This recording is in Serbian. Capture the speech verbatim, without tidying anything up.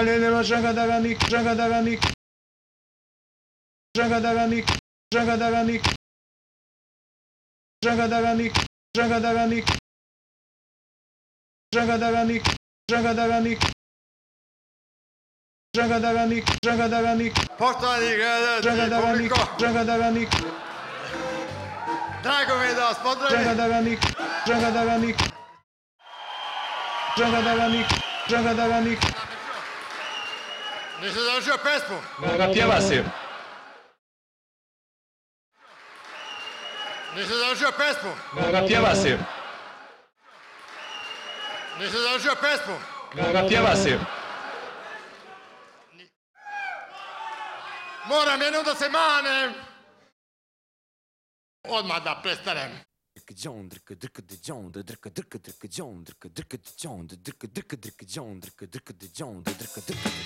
Leva Jangadaranik, Jangadaranik, Jangadaranik, Jangadaranik, Jangadaranik, Jangadaranik, Jangadaranik, Jangadaranik, Jangadaranik, Jangadaranik, Poštovani gledalci, Jangadaranik, publiko, Jangadaranik, drago mi je da vas pozdravim. Jangadaranik, Jangadaranik, Jangadaranik, Jangadaranik. Nisam završio pesmu. Da pjeva si. Nisam završio pesmu. Da pjeva si. Nisam završio pesmu. Da pjeva si. Moram jednom da se manem. Odmah da prestanem. John drka drka de John drka drka drka John drka drka de John drka drka drka John drka drka de John drka drka